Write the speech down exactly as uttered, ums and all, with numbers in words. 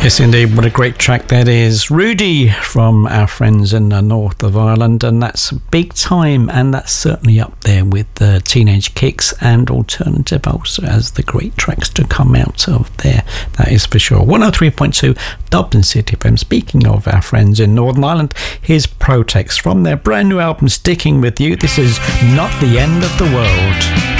Yes, indeed. What a great track that is. Rudy from our friends in the north of Ireland, and that's big time, and that's certainly up there with the Teenage Kicks and Alternative also as the great tracks to come out of there. That is for sure. one oh three point two Dublin City F M. Speaking of our friends in Northern Ireland, here's Protex from their brand new album Sticking With You. This is Not the End of the World.